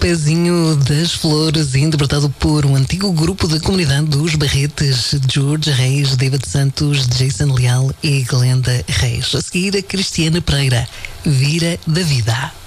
Pezinho das Flores, interpretado por um antigo grupo da comunidade dos Barretes, Jorge Reis, David Santos, Jason Leal e Glenda Reis. A seguir, a Cristiana Pereira, Vira da Vida.